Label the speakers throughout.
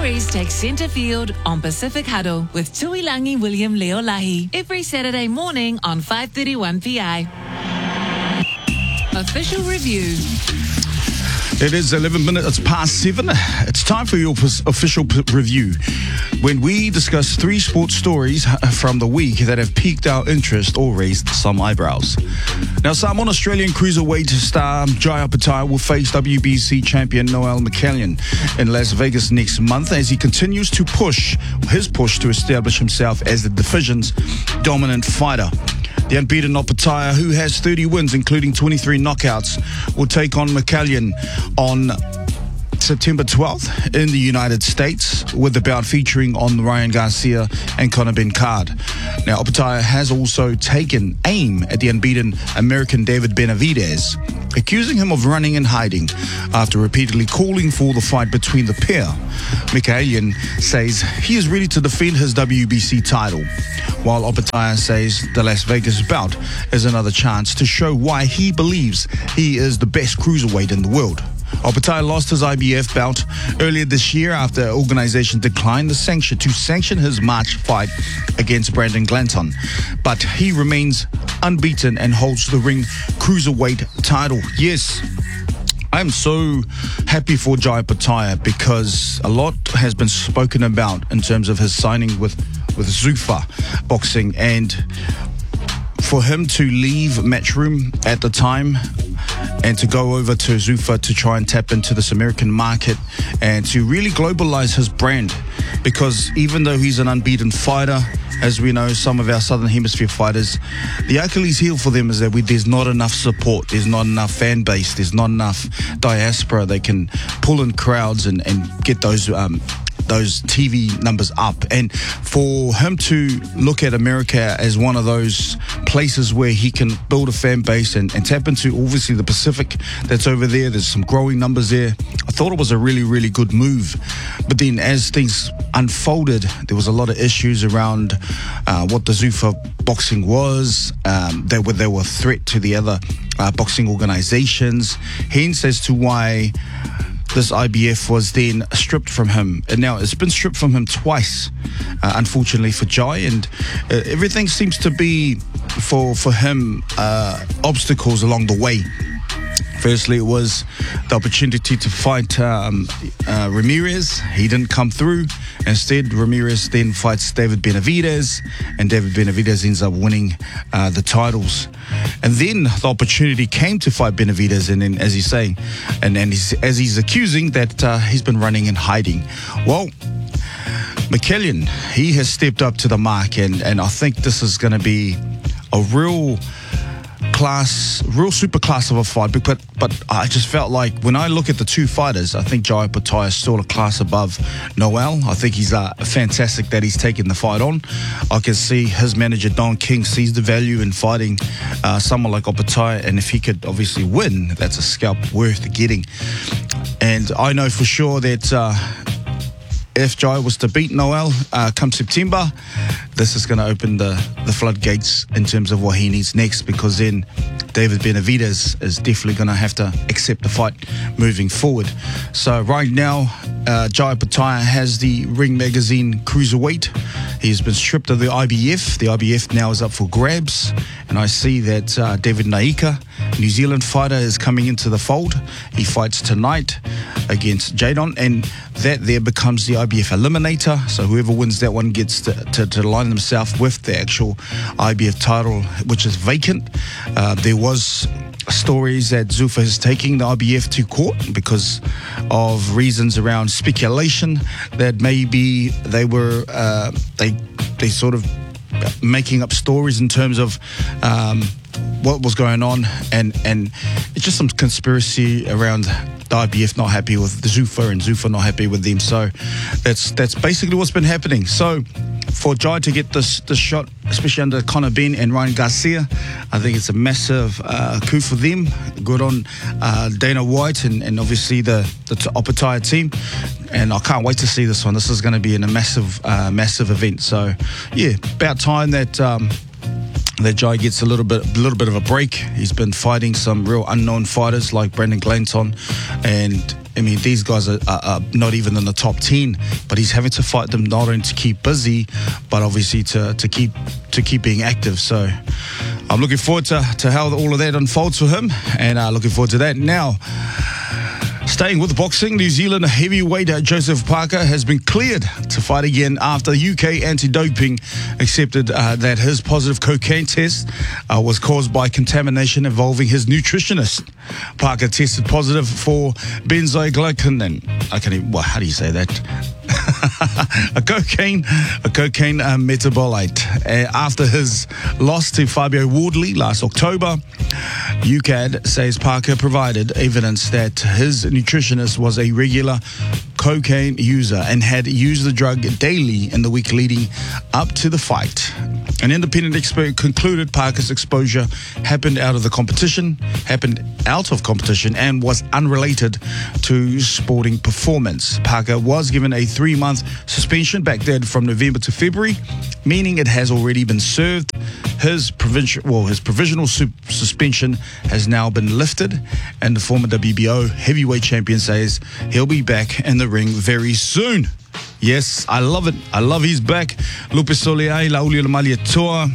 Speaker 1: stories take centre field on Pacific Huddle with Tuilangi William Leolahi every Saturday morning on 5:31 PI. Official review.
Speaker 2: It is 11 minutes past 7. It's time for your official review, when we discuss 3 sports stories from the week that have piqued our interest or raised some eyebrows. Now, Samoan Australian cruiserweight star Jai Opetaia will face WBC champion Noel McCallion in Las Vegas next month as he continues to push to establish himself as the division's dominant fighter. The unbeaten Opetaia, who has 30 wins, including 23 knockouts, will take on McCallion on September 12th in the United States, with the bout featuring on Ryan Garcia and Conor Ben Card. Now, Opetaia has also taken aim at the unbeaten American David Benavidez, accusing him of running and hiding after repeatedly calling for the fight between the pair. McCallion says he is ready to defend his WBC title, while Opetaia says the Las Vegas bout is another chance to show why he believes he is the best cruiserweight in the world. Opetaia lost his IBF bout earlier this year after the organization declined the sanction his March fight against Brandon Glanton, but he remains unbeaten and holds the ring cruiserweight title. Yes, I'm so happy for Jai Opetaia because a lot has been spoken about in terms of his signing with Zuffa Boxing, and for him to leave Matchroom at the time and to go over to Zuffa to try and tap into this American market and to really globalize his brand, because even though he's an unbeaten fighter, as we know, some of our Southern Hemisphere fighters, the Achilles heel for them is that there's not enough support, there's not enough fan base, there's not enough diaspora. They can pull in crowds and get those TV numbers up. And for him to look at America as one of those places where he can build a fan base and tap into, obviously, the Pacific that's over there, there's some growing numbers there. I thought it was a really, really good move. But then as things unfolded, there was a lot of issues around what the Zuffa Boxing was. They were a threat to the other boxing organizations, hence as to why this IBF was then stripped from him. And now it's been stripped from him twice, unfortunately for Jai, and everything seems to be for him obstacles along the way. Firstly, it was the opportunity to fight Ramirez. He didn't come through. Instead, Ramirez then fights David Benavidez, and David Benavidez ends up winning the titles. And then the opportunity came to fight Benavidez, and then, as you say, as he's accusing that he's been running and hiding. Well, McCallion, he has stepped up to the mark, and I think this is going to be a real super class of a fight, but I just felt like when I look at the two fighters, I think Jai Opetaia is still a class above Noel. I think he's fantastic that he's taken the fight on. I can see his manager Don King sees the value in fighting someone like Opetaia, and if he could obviously win, that's a scalp worth getting. And I know for sure that if Jai was to beat Noel come September, this is going to open the floodgates in terms of what he needs next, because then David Benavidez is definitely going to have to accept the fight moving forward. So right now, Jai Opetaia has the Ring Magazine Cruiserweight. He's been stripped of the IBF. The IBF now is up for grabs, and I see that David Naika, New Zealand fighter, is coming into the fold. He fights tonight against Jadon, and that there becomes the IBF Eliminator. So whoever wins that one gets to line themselves with the actual IBF title, which is vacant. There was stories that Zuffa is taking the IBF to court because of reasons around speculation that maybe they were they sort of making up stories in terms of what was going on, and it's just some conspiracy around the IBF not happy with the Zuffa and Zuffa not happy with them. So that's basically what's been happening. So for Jai to get this shot, especially under Conor Ben and Ryan Garcia, I think it's a massive coup for them. Good on Dana White and obviously the Opetaia team. And I can't wait to see this one. This is going to be a massive event. So yeah, about time that Jai gets a little bit of a break. He's been fighting some real unknown fighters like Brandon Glanton and I mean, these guys are not even in the top 10, but he's having to fight them not only to keep busy, but obviously to keep being active. So I'm looking forward to how all of that unfolds for him, and looking forward to that. Now, staying with boxing, New Zealand heavyweight Joseph Parker has been cleared to fight again after UK anti-doping accepted that his positive cocaine test was caused by contamination involving his nutritionist. Parker tested positive for benzoglycanin. How do you say that? a cocaine metabolite. After his loss to Fabio Wardley last October, UKAD says Parker provided evidence that his nutritionist was a regular cocaine user and had used the drug daily in the week leading up to the fight. An independent expert concluded Parker's exposure happened out of competition and was unrelated to sporting performance. Parker was given a 3-month suspension back then from November to February, meaning it has already been served. His provisional suspension has now been lifted, and the former WBO heavyweight champion says he'll be back in the ring very soon. Yes, I love it. I love he's back. Lupe Soliai, Lauli Lamaliatoa.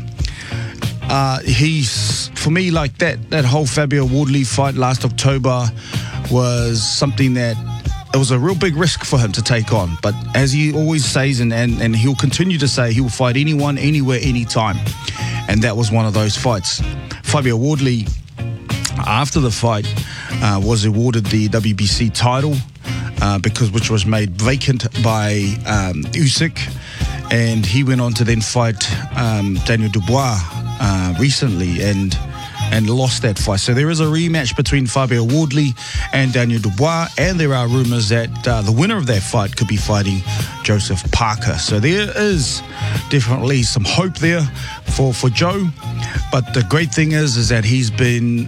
Speaker 2: He's, for me, like that whole Fabio Wardley fight last October was something that it was a real big risk for him to take on. But as he always says, and he'll continue to say, he will fight anyone, anywhere, anytime. And that was one of those fights. Fabio Wardley, after the fight, was awarded the WBC title, which was made vacant by Usyk, and he went on to then fight Daniel Dubois recently and lost that fight. So there is a rematch between Fabio Wardley and Daniel Dubois, and there are rumors that the winner of that fight could be fighting Joseph Parker. So there is definitely some hope there for Joe. But the great thing is that he's been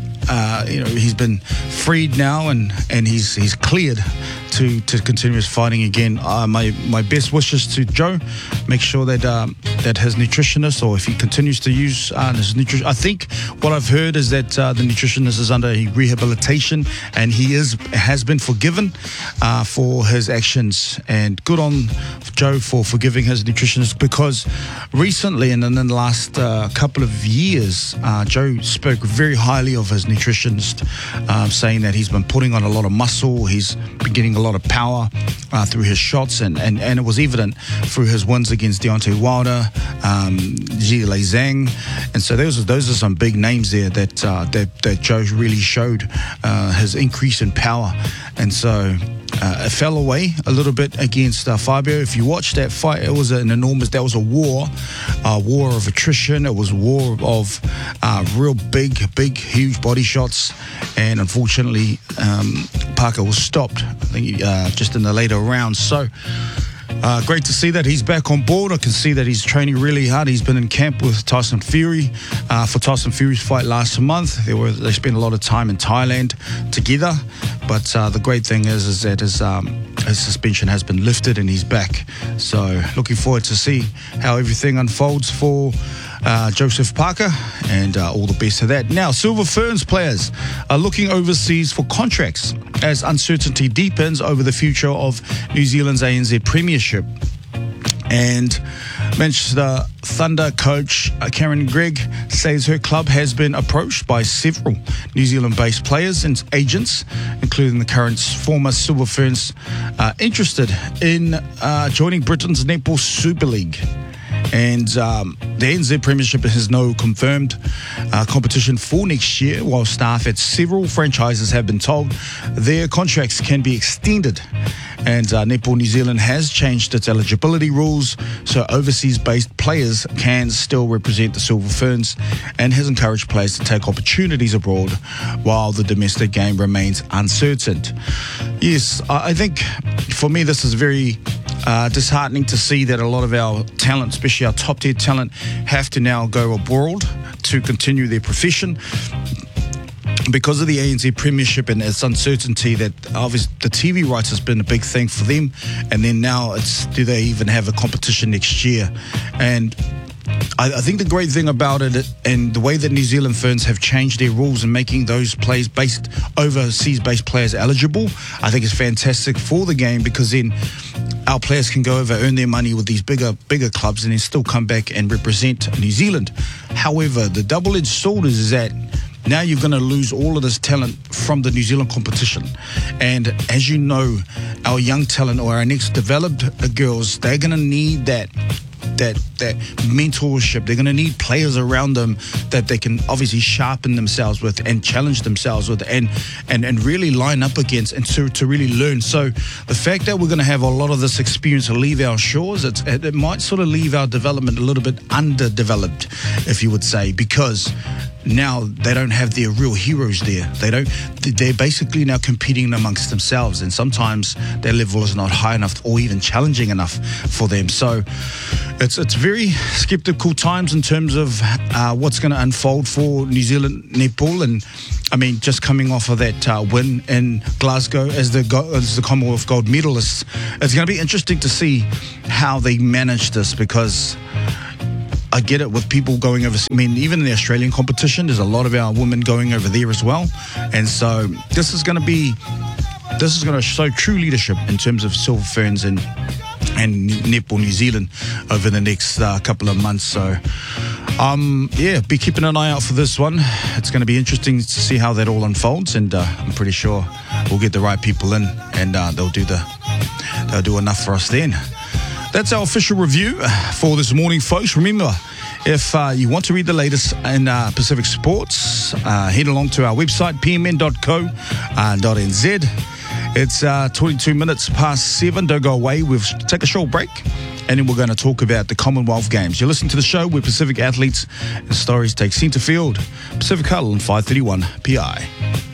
Speaker 2: freed now, and he's cleared to continue his fighting again. My best wishes to Joe. Make sure that his nutritionist, or if he continues to use his nutrition, I think what I've heard is that the nutritionist is under rehabilitation, and he has been forgiven for his actions. And good on Joe for forgiving his nutritionist, because recently and in the last couple of years, Joe spoke very highly of his nutritionist, saying that he's been putting on a lot of muscle, he's been getting a lot of power through his shots, and it was evident through his wins against Deontay Wilder, Zhilei Zhang, and so those are some big names there that Joe really showed his increase in power. And so it fell away a little bit against Fabio. If you watch that fight, it was that was a war of attrition. It was a war of real big, huge body shots, and unfortunately, Parker was stopped, I think, just in the later rounds. So great to see that he's back on board. I can see that he's training really hard. He's been in camp with Tyson Fury for Tyson Fury's fight last month. They spent a lot of time in Thailand together. But the great thing is that his suspension has been lifted and he's back. So looking forward to see how everything unfolds for Joseph Parker, and all the best to that. Now, Silver Ferns players are looking overseas for contracts as uncertainty deepens over the future of New Zealand's ANZ Premiership. And Manchester Thunder coach Karen Gregg says her club has been approached by several New Zealand-based players and agents, including the current former Silver Ferns, interested in joining Britain's Netball Super League. And the ANZ Premiership has no confirmed competition for next year, while staff at several franchises have been told their contracts can be extended. And Netball New Zealand has changed its eligibility rules, so overseas-based players can still represent the Silver Ferns, and has encouraged players to take opportunities abroad while the domestic game remains uncertain. Yes, I think for me this is very disheartening to see that a lot of our talent, especially our top-tier talent, have to now go abroad to continue their profession. Because of the ANZ Premiership and its uncertainty, that obviously the TV rights has been a big thing for them, and then now it's, do they even have a competition next year? And I think the great thing about it and the way that New Zealand Ferns have changed their rules and making those players overseas-based players eligible, I think is fantastic for the game, because then our players can go over, earn their money with these bigger clubs, and then still come back and represent New Zealand. However, the double-edged sword is that now you're going to lose all of this talent from the New Zealand competition. And as you know, our young talent, or our next developed girls, they're going to need that mentorship. They're going to need players around them that they can obviously sharpen themselves with and challenge themselves with and really line up against and to really learn. So the fact that we're going to have a lot of this experience leave our shores, it might sort of leave our development a little bit underdeveloped, if you would say, because now they don't have their real heroes there. They're basically now competing amongst themselves, and sometimes their level is not high enough or even challenging enough for them. So it's very skeptical times in terms of what's going to unfold for New Zealand netball. And I mean, just coming off of that win in Glasgow as the Commonwealth gold medalists, it's going to be interesting to see how they manage this, because I get it with people going over. I mean, even in the Australian competition, there's a lot of our women going over there as well. And so this is going to show true leadership in terms of Silver Ferns and Netball New Zealand over the next couple of months. So be keeping an eye out for this one. It's going to be interesting to see how that all unfolds, and I'm pretty sure we'll get the right people in, and they'll do enough for us then. That's our official review for this morning, folks. Remember, if you want to read the latest in Pacific sports, head along to our website, pmn.co.nz. It's 22 minutes past 7. Don't go away. We'll take a short break, and then we're going to talk about the Commonwealth Games. You're listening to the show where Pacific athletes and stories take centre field. Pacific Huddle on 531 PI.